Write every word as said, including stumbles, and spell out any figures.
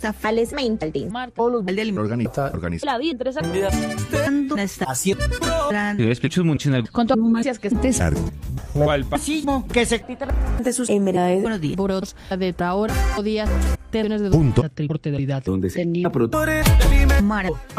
Zafales mental. O los del Organiza, organiza. La vida interesante. haciendo Explico mucho en el Con todas las que te cual fascismo que se de sus emerades. Buenos días. Boros de ahora días. Términos de Punto. transporte de edad. Donde se Tenía productores Mara.